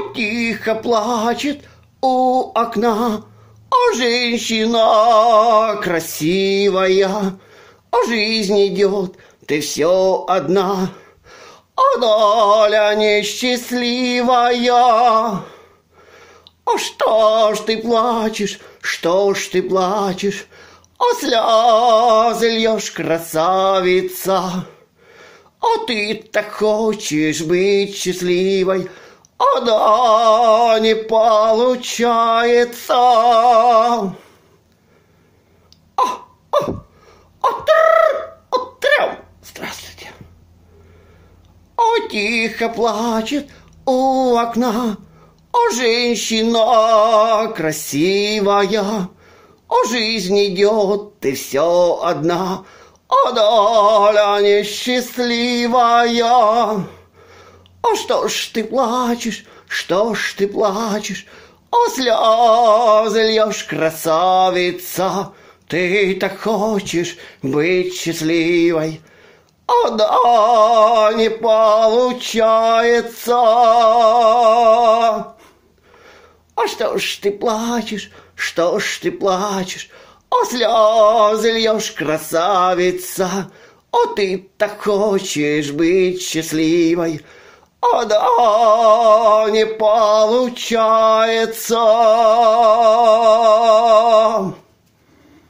тихо плачет у окна, а женщина красивая, а жизнь идет, ты все одна, а доля несчастливая. А что ж ты плачешь, что ж ты плачешь, а слезы льешь, красавица? А ты так хочешь быть счастливой, а да не получается. Здравствуйте. Тихо плачет у окна, женщина красивая, жизнь идет, ты все одна, доля несчастливая. Что ж ты плачешь, что ж ты плачешь, слезы льешь, красавица? Ты так хочешь быть счастливой, да не получается. Что ж ты плачешь, что ж ты плачешь, слезы льешь, красавица? Ты так хочешь быть счастливой, да не получается.